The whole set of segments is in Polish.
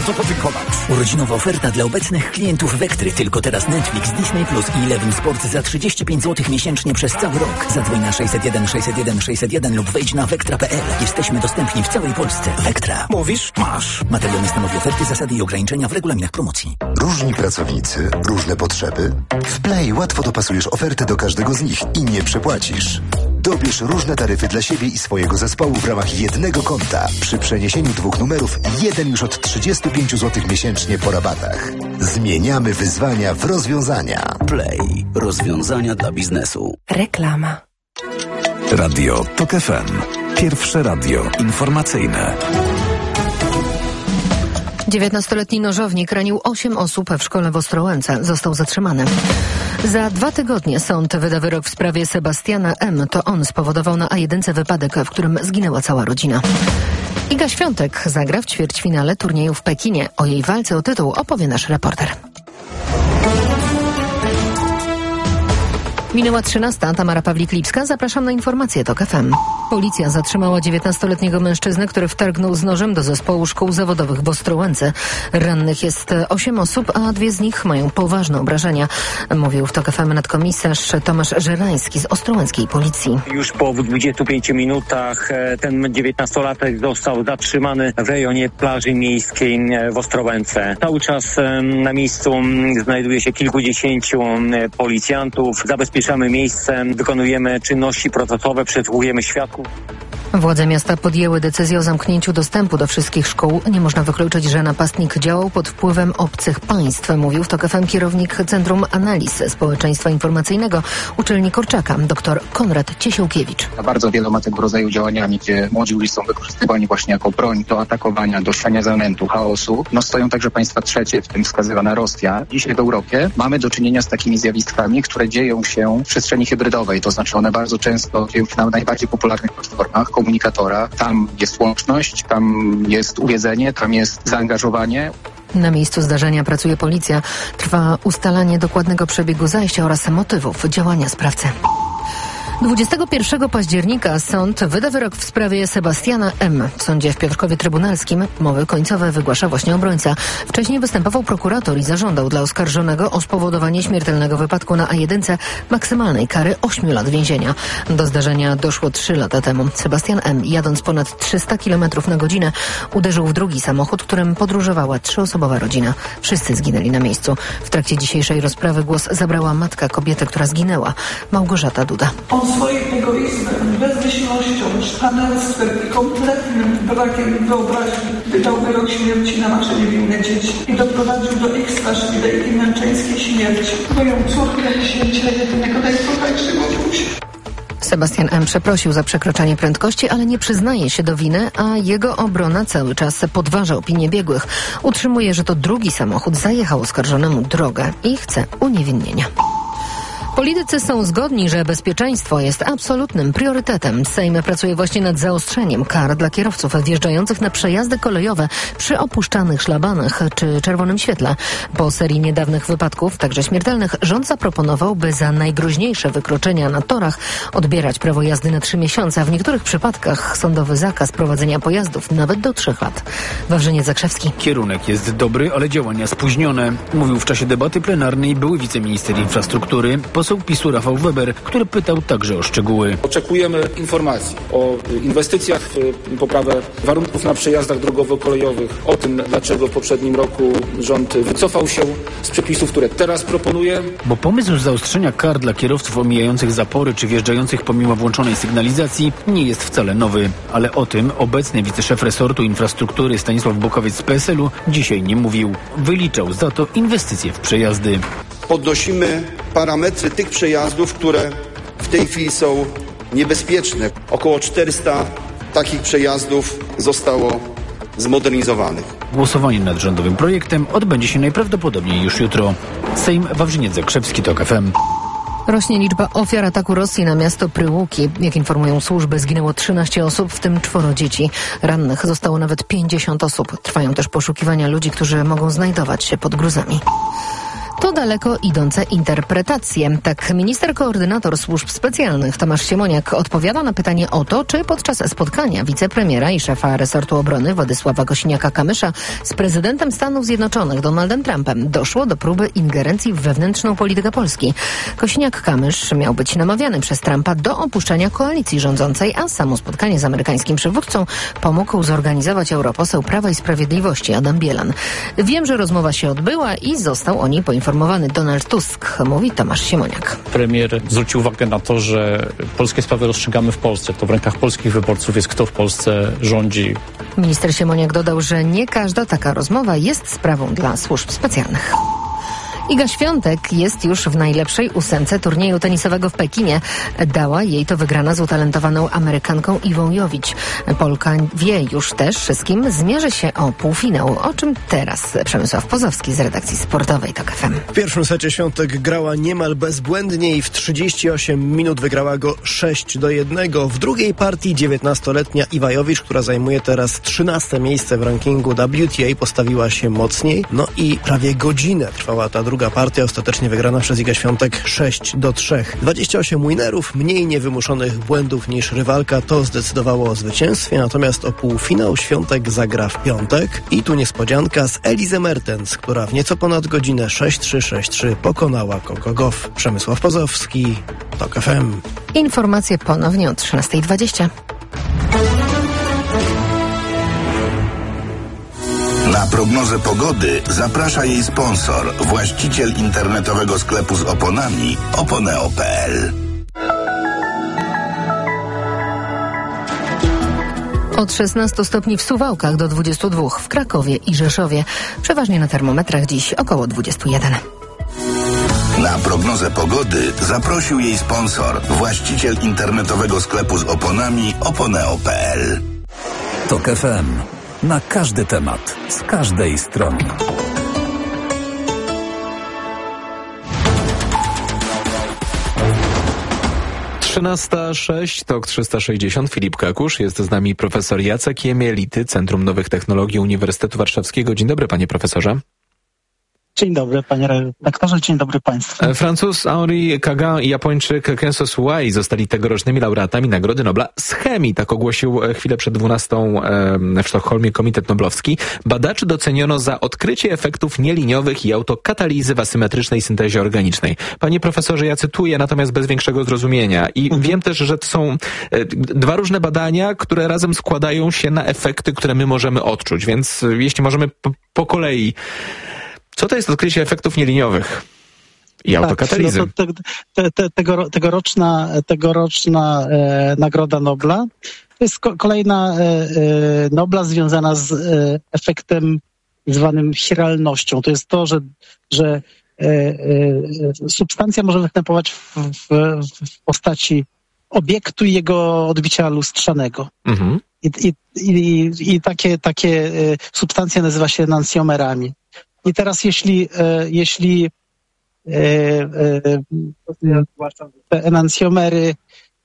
bardzo podziękować. Urodzinowa oferta dla obecnych klientów Vectry. Tylko teraz Netflix, Disney Plus i Eleven Sport za 35 zł miesięcznie przez cały rok. Zadzwoń na 601 601 601 lub wejdź na vectra.pl. Jesteśmy dostępni w całej Polsce. Vectra. Mówisz? Masz. Materiał stanowi oferty, zasady i ograniczenia w regulaminach promocji. Różni pracownicy, różne potrzeby. W Play łatwo dopasujesz ofertę do każdego z nich i nie przepłacisz. Dobierz różne taryfy dla siebie i swojego zespołu w ramach jednego konta. Przy przeniesieniu 2 numerów, jeden już od 35 zł miesięcznie po rabatach. Zmieniamy wyzwania w rozwiązania. Play. Rozwiązania dla biznesu. Reklama. Radio TOK FM. Pierwsze radio informacyjne. 19-letni nożownik ranił 8 osób w szkole w Ostrołęce. Został zatrzymany. Za 2 tygodnie sąd wyda wyrok w sprawie Sebastiana M. To on spowodował na A1 wypadek, w którym zginęła cała rodzina. Iga Świątek zagra w ćwierćfinale turnieju w Pekinie. O jej walce o tytuł opowie nasz reporter. Minęła 13. Tamara Pawlik-Lipska. Zapraszam na informacje TOK FM. Policja zatrzymała 19-letniego mężczyznę, który wtargnął z nożem do zespołu szkół zawodowych w Ostrołęce. Rannych jest 8 osób, a 2 z nich mają poważne obrażenia. Mówił w TOK FM nadkomisarz Tomasz Żerański z ostrołęckiej policji. Już po 25 minutach ten 19-latek został zatrzymany w rejonie plaży miejskiej w Ostrołęce. Cały czas na miejscu znajduje się kilkudziesięciu policjantów. Zabezpieczamy miejsce, wykonujemy czynności procesowe, przesłuchujemy świadków. Władze miasta podjęły decyzję o zamknięciu dostępu do wszystkich szkół. Nie można wykluczyć, że napastnik działał pod wpływem obcych państw, mówił w TOK FM kierownik Centrum Analiz Społeczeństwa Informacyjnego uczelni Korczaka, dr Konrad Ciesiłkiewicz. Bardzo wieloma tego rodzaju działaniami, gdzie młodzi ludzie są wykorzystywani właśnie jako broń do atakowania, do siania zamętu, chaosu, stoją także państwa trzecie, w tym wskazywana Rosja. Dzisiaj w Europie mamy do czynienia z takimi zjawiskami, które dzieją się w przestrzeni hybrydowej, to znaczy one bardzo często dzieją się na najbardziej popularnych platformach, komunikatora. Tam jest łączność, tam jest uwiedzenie, tam jest zaangażowanie. Na miejscu zdarzenia pracuje policja. Trwa ustalanie dokładnego przebiegu zajścia oraz motywów działania sprawcy. 21 października sąd wyda wyrok w sprawie Sebastiana M. W sądzie w Piotrkowie Trybunalskim mowy końcowe wygłasza właśnie obrońca. Wcześniej występował prokurator i zażądał dla oskarżonego o spowodowanie śmiertelnego wypadku na A1 maksymalnej kary 8 lat więzienia. Do zdarzenia doszło 3 lata temu. Sebastian M., jadąc ponad 300 km na godzinę, uderzył w drugi samochód, którym podróżowała 3-osobowa rodzina. Wszyscy zginęli na miejscu. W trakcie dzisiejszej rozprawy głos zabrała matka kobiety, która zginęła, Małgorzata Duda. Swoim egoizmem, bezmyślnością, szpanerstwem i kompletnym brakiem wyobraźni wydał wyrok śmierci na nasze niewinne dzieci i doprowadził do ich straszliwej i męczeńskiej śmierci. Moją córkę, księcia jedynego, najkochajszego Bogusia. Sebastian M. przeprosił za przekroczenie prędkości, ale nie przyznaje się do winy, a jego obrona cały czas podważa opinię biegłych. Utrzymuje, że to drugi samochód zajechał oskarżonemu drogę i chce uniewinnienia. Politycy są zgodni, że bezpieczeństwo jest absolutnym priorytetem. Sejm pracuje właśnie nad zaostrzeniem kar dla kierowców wjeżdżających na przejazdy kolejowe przy opuszczanych szlabanach czy czerwonym świetle. Po serii niedawnych wypadków, także śmiertelnych, rząd zaproponował, by za najgroźniejsze wykroczenia na torach odbierać prawo jazdy na 3 miesiące, a w niektórych przypadkach sądowy zakaz prowadzenia pojazdów nawet do 3 lat. Wawrzyniec Zakrzewski. Kierunek jest dobry, ale działania spóźnione. Mówił w czasie debaty plenarnej były wiceminister infrastruktury, poseł PiS-u Rafał Weber, który pytał także o szczegóły. Oczekujemy informacji o inwestycjach w poprawę warunków na przejazdach drogowo-kolejowych, o tym, dlaczego w poprzednim roku rząd wycofał się z przepisów, które teraz proponuje. Bo pomysł zaostrzenia kar dla kierowców omijających zapory czy wjeżdżających pomimo włączonej sygnalizacji nie jest wcale nowy, ale o tym obecny wiceszef resortu infrastruktury Stanisław Bukowiec z PSL-u dzisiaj nie mówił. Wyliczał za to inwestycje w przejazdy. Podnosimy parametry tych przejazdów, które w tej chwili są niebezpieczne. Około 400 takich przejazdów zostało zmodernizowanych. Głosowanie nad rządowym projektem odbędzie się najprawdopodobniej już jutro. Sejm, Wawrzyniec Zakrzewski, TOK FM. Rośnie liczba ofiar ataku Rosji na miasto Pryłuki. Jak informują służby, zginęło 13 osób, w tym 4 dzieci. Rannych zostało nawet 50 osób. Trwają też poszukiwania ludzi, którzy mogą znajdować się pod gruzami. To daleko idące interpretacje. Tak minister koordynator służb specjalnych Tomasz Siemoniak odpowiada na pytanie o to, czy podczas spotkania wicepremiera i szefa resortu obrony Władysława Kosiniaka-Kamysza z prezydentem Stanów Zjednoczonych Donaldem Trumpem doszło do próby ingerencji w wewnętrzną politykę Polski. Kosiniak-Kamysz miał być namawiany przez Trumpa do opuszczenia koalicji rządzącej, a samo spotkanie z amerykańskim przywódcą pomógł zorganizować europoseł Prawa i Sprawiedliwości Adam Bielan. Wiem, że rozmowa się odbyła i został o niej poinformowany Donald Tusk, mówi Tomasz Siemoniak. Premier zwrócił uwagę na to, że polskie sprawy rozstrzygamy w Polsce. To w rękach polskich wyborców jest, kto w Polsce rządzi. Minister Siemoniak dodał, że nie każda taka rozmowa jest sprawą dla służb specjalnych. Iga Świątek jest już w najlepszej ósemce turnieju tenisowego w Pekinie. Dała jej to wygrana z utalentowaną Amerykanką Iwą Jowicz. Polka wie już też, z kim zmierzy się o półfinał. O czym teraz Przemysław Pozowski z redakcji sportowej TOK FM. W pierwszym secie Świątek grała niemal bezbłędnie i w 38 minut wygrała go 6-1. W drugiej partii 19-letnia Iwa Jowicz, która zajmuje teraz 13 miejsce w rankingu WTA, postawiła się mocniej. No i prawie godzinę trwała ta druga partia, ostatecznie wygrana przez Igę Świątek 6-3. 28 winerów, mniej niewymuszonych błędów niż rywalka, to zdecydowało o zwycięstwie, natomiast o półfinał Świątek zagra w piątek. I tu niespodzianka z Elizę Mertens, która w nieco ponad godzinę 6-3 pokonała Coco Gauff. Przemysław Pozowski, TOK FM. Informacje ponownie o 13:20. Na prognozę pogody zaprasza jej sponsor, właściciel internetowego sklepu z oponami oponeo.pl. Od 16 stopni w Suwałkach do 22 w Krakowie i Rzeszowie. Przeważnie na termometrach dziś około 21. Na prognozę pogody zaprosił jej sponsor, właściciel internetowego sklepu z oponami oponeo.pl. TOK FM. Na każdy temat, z każdej strony. Trzynasta 6, TOK 360, Filip Kakusz. Jest z nami profesor Jacek Jemielity, Centrum Nowych Technologii Uniwersytetu Warszawskiego. Dzień dobry, panie profesorze. Dzień dobry, panie redaktorze, dzień dobry państwu. Francuz Henri Kagan i Japończyk Kenzo Suwai zostali tegorocznymi laureatami Nagrody Nobla z chemii. Tak ogłosił chwilę przed 12 w Sztokholmie Komitet Noblowski. Badaczy doceniono za odkrycie efektów nieliniowych i autokatalizy w asymetrycznej syntezie organicznej. Panie profesorze, ja cytuję, natomiast bez większego zrozumienia. I wiem też, że to są dwa różne badania, które razem składają się na efekty, które my możemy odczuć. Więc jeśli możemy po kolei... Co to jest odkrycie efektów nieliniowych i autokatalizy? Tegoroczna Nagroda Nobla to jest kolejna Nobla związana z efektem zwanym chiralnością. To jest to, że substancja może występować w postaci obiektu i jego odbicia lustrzanego. Mhm. I takie substancje nazywa się enancjomerami. I teraz jeśli te enancjomery,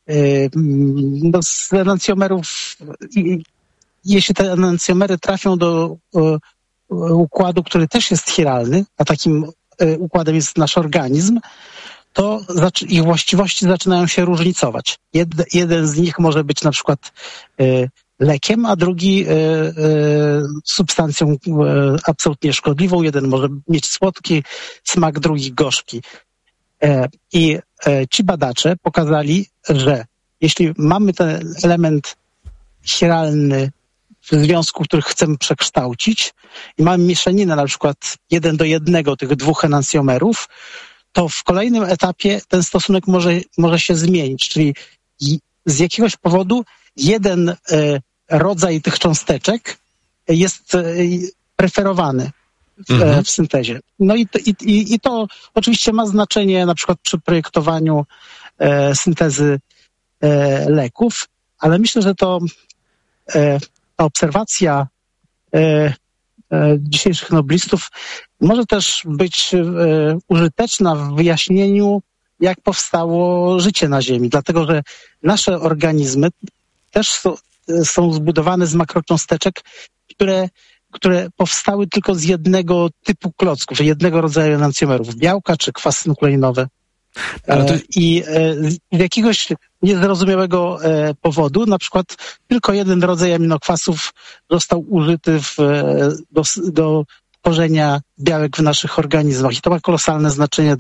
z enancjomerów, jeśli te enancjomery trafią do układu, który też jest chiralny, a takim układem jest nasz organizm, to ich właściwości zaczynają się różnicować. Jeden z nich może być na przykład lekiem, a drugi substancją absolutnie szkodliwą. Jeden może mieć słodki smak, drugi gorzki. I ci badacze pokazali, że jeśli mamy ten element chiralny w związku, który chcemy przekształcić i mamy mieszaninę na przykład 1:1 tych dwóch enancjomerów, to w kolejnym etapie ten stosunek może się zmienić, czyli z jakiegoś powodu jeden rodzaj tych cząsteczek jest preferowany w syntezie. No i to oczywiście ma znaczenie na przykład przy projektowaniu syntezy leków, ale myślę, że ta obserwacja dzisiejszych noblistów może też być użyteczna w wyjaśnieniu, jak powstało życie na Ziemi, dlatego że nasze organizmy też są zbudowane z makrocząsteczek, które które powstały tylko z jednego typu klocków, jednego rodzaju enancjomerów, białka czy kwasy nukleinowe. I z jakiegoś niezrozumiałego powodu, na przykład tylko jeden rodzaj aminokwasów został użyty do tworzenia białek w naszych organizmach. I to ma kolosalne znaczenie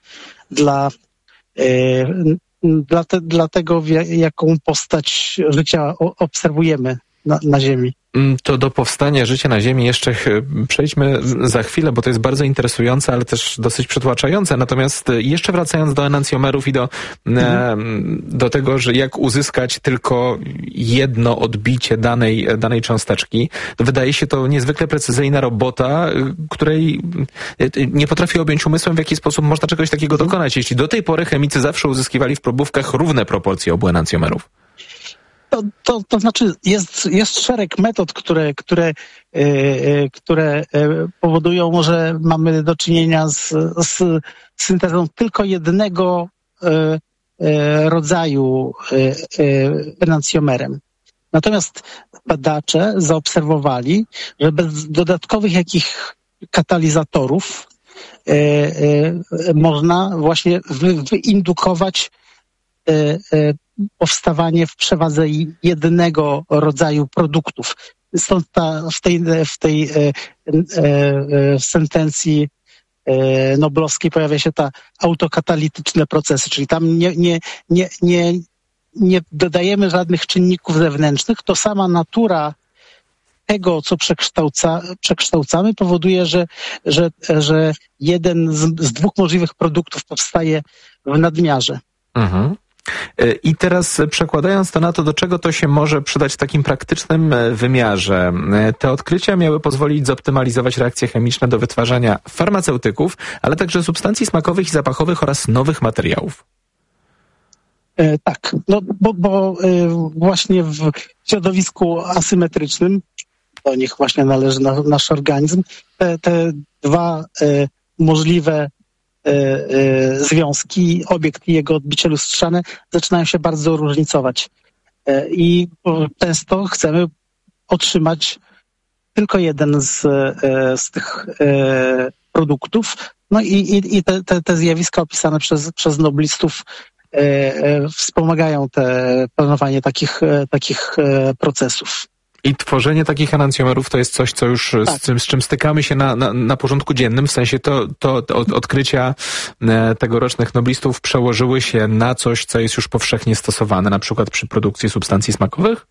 dla tego, jaką postać życia obserwujemy na Ziemi. To do powstania życia na Ziemi jeszcze przejdźmy za chwilę, bo to jest bardzo interesujące, ale też dosyć przytłaczające. Natomiast jeszcze wracając do enancjomerów i do tego, że jak uzyskać tylko jedno odbicie danej cząsteczki, to wydaje się to niezwykle precyzyjna robota, której nie potrafi objąć umysłem, w jaki sposób można czegoś takiego dokonać, jeśli do tej pory chemicy zawsze uzyskiwali w probówkach równe proporcje obu enancjomerów. To znaczy jest szereg metod, które powodują, że mamy do czynienia z syntezą tylko jednego rodzaju enancjomerem. Natomiast badacze zaobserwowali, że bez dodatkowych jakich katalizatorów można właśnie wyindukować powstawanie w przewadze jednego rodzaju produktów. Stąd w tej sentencji noblowskiej pojawia się ta autokatalityczne procesy, czyli tam nie dodajemy żadnych czynników zewnętrznych, to sama natura tego, co przekształcamy, powoduje, że jeden z dwóch możliwych produktów powstaje w nadmiarze. Mhm. I teraz przekładając to na to, do czego to się może przydać w takim praktycznym wymiarze. Te odkrycia miały pozwolić zoptymalizować reakcje chemiczne do wytwarzania farmaceutyków, ale także substancji smakowych i zapachowych oraz nowych materiałów. Tak, bo właśnie w środowisku asymetrycznym, do nich właśnie należy nasz organizm, te dwa możliwe związki, obiekt i jego odbicie lustrzane zaczynają się bardzo różnicować. I często chcemy otrzymać tylko jeden z tych produktów. No i te zjawiska opisane przez noblistów wspomagają planowanie takich procesów. I tworzenie takich enancjomerów to jest coś, co już z czym stykamy się na porządku dziennym, w sensie to odkrycia tegorocznych noblistów przełożyły się na coś, co jest już powszechnie stosowane, na przykład przy produkcji substancji smakowych?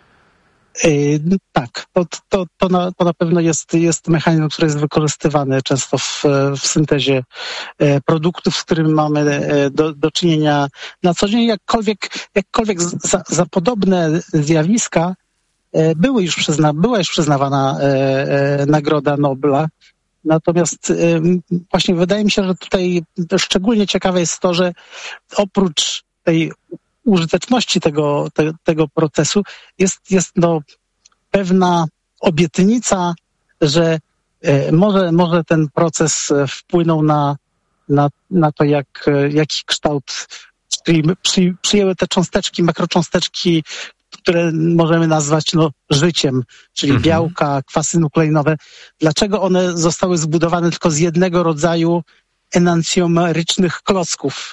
Tak, to na pewno jest mechanizm, który jest wykorzystywany często w syntezie produktów, z którymi mamy do czynienia na co dzień. Jakkolwiek za podobne zjawiska była już przyznawana Nagroda Nobla. Natomiast właśnie wydaje mi się, że tutaj szczególnie ciekawe jest to, że oprócz tej użyteczności tego procesu jest pewna obietnica, że może ten proces wpłynął na to, jaki kształt przyjęły te cząsteczki, makrocząsteczki, które możemy nazwać życiem, czyli białka, kwasy nukleinowe. Dlaczego one zostały zbudowane tylko z jednego rodzaju enancjomerycznych klocków?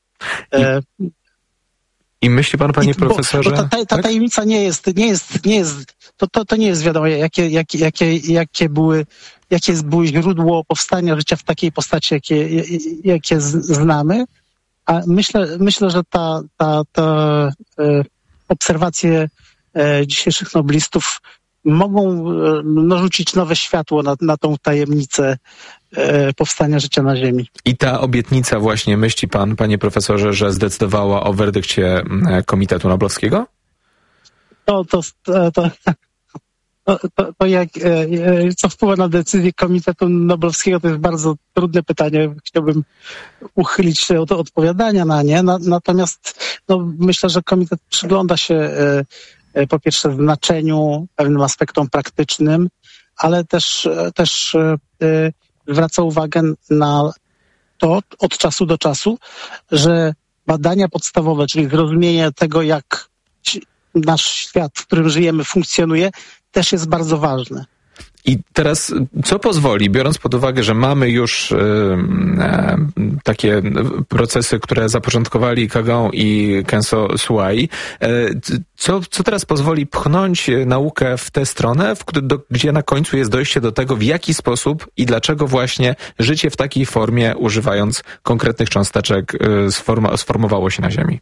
I myśli pan, panie profesorze? Bo ta tajemnica nie jest, to nie jest wiadomo, jakie było źródło powstania życia w takiej postaci, jakie znamy. A myślę, że ta obserwacje dzisiejszych noblistów mogą rzucić nowe światło na tą tajemnicę powstania życia na Ziemi. I ta obietnica właśnie, myśli pan, panie profesorze, że zdecydowała o werdykcie Komitetu Noblowskiego? Co wpływa na decyzję Komitetu Noblowskiego, to jest bardzo trudne pytanie. Chciałbym uchylić się od odpowiadania na nie. Natomiast myślę, że komitet przygląda się po pierwsze znaczeniu, pewnym aspektom praktycznym, ale też zwraca uwagę na to od czasu do czasu, że badania podstawowe, czyli zrozumienie tego, jak nasz świat, w którym żyjemy, funkcjonuje, też jest bardzo ważne. I teraz, co pozwoli, biorąc pod uwagę, że mamy już takie procesy, które zapoczątkowali Kagan i Kenso Suai, co teraz pozwoli pchnąć naukę w tę stronę, gdzie na końcu jest dojście do tego, w jaki sposób i dlaczego właśnie życie w takiej formie, używając konkretnych cząsteczek, sformowało się na Ziemi?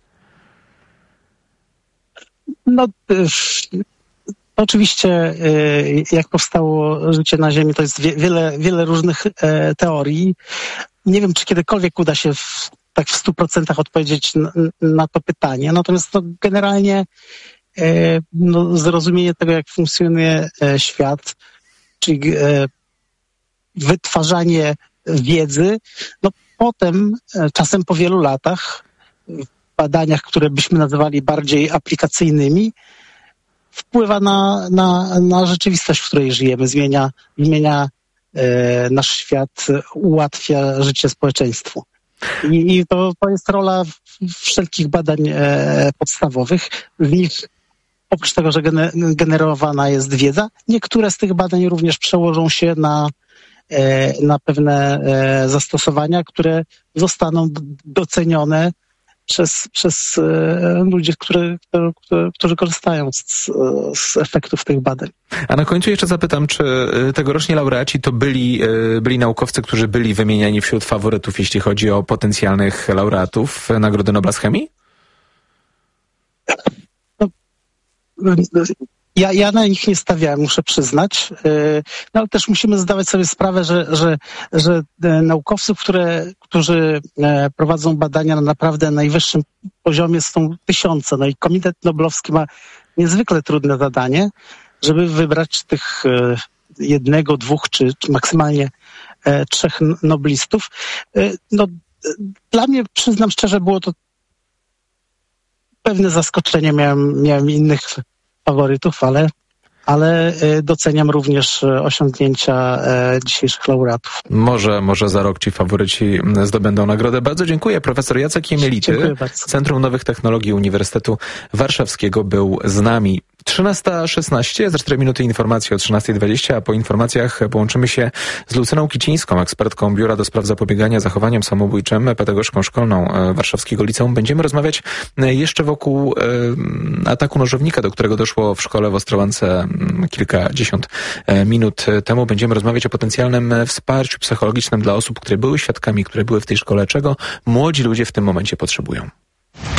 No, oczywiście jak powstało życie na Ziemi, to jest wiele różnych teorii. Nie wiem, czy kiedykolwiek uda się w 100% odpowiedzieć na to pytanie. Natomiast generalnie zrozumienie tego, jak funkcjonuje świat, czyli wytwarzanie wiedzy, potem czasem po wielu latach w badaniach, które byśmy nazywali bardziej aplikacyjnymi, wpływa na rzeczywistość, w której żyjemy, zmienia nasz świat, ułatwia życie społeczeństwu. I to jest rola wszelkich badań podstawowych. W nich, oprócz tego, że generowana jest wiedza, niektóre z tych badań również przełożą się na pewne zastosowania, które zostaną docenione przez ludzi, którzy korzystają z efektów tych badań. A na końcu jeszcze zapytam, czy tegoroczni laureaci to byli naukowcy, którzy byli wymieniani wśród faworytów, jeśli chodzi o potencjalnych laureatów Nagrody Nobla z chemii? Ja na nich nie stawiałem, muszę przyznać, ale też musimy zdawać sobie sprawę, że naukowców, którzy prowadzą badania na naprawdę najwyższym poziomie, są tysiące. No i Komitet Noblowski ma niezwykle trudne zadanie, żeby wybrać tych 1, 2 czy maksymalnie 3 noblistów. Dla mnie, przyznam szczerze, było to pewne zaskoczenie. Miałem innych faworytów, ale doceniam również osiągnięcia dzisiejszych laureatów. Może za rok ci faworyci zdobędą nagrodę. Bardzo dziękuję. Profesor Jacek Jemielity, Centrum Nowych Technologii Uniwersytetu Warszawskiego był z nami. 13:16, za 4 minuty informacje o 13:20, a po informacjach połączymy się z Lucyną Kicińską, ekspertką Biura do Spraw Zapobiegania Zachowaniom Samobójczym, pedagogzką szkolną Warszawskiego Liceum. Będziemy rozmawiać jeszcze wokół ataku nożownika, do którego doszło w szkole w Ostrowance kilkadziesiąt minut temu. Będziemy rozmawiać o potencjalnym wsparciu psychologicznym dla osób, które były świadkami, które były w tej szkole, czego młodzi ludzie w tym momencie potrzebują.